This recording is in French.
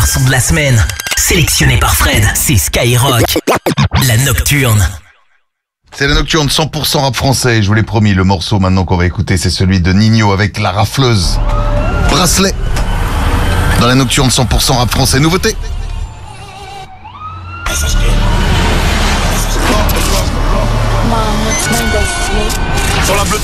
meilleurs sons de la semaine. Sélectionnés par Fred, c'est Skyrock. La Nocturne. C'est la Nocturne 100% rap français. Je vous l'ai promis, le morceau maintenant qu'on va écouter, c'est celui de Nino avec La Rafleuse. Bracelet. Dans la Nocturne 100% rap français. Nouveauté. Sur la bleue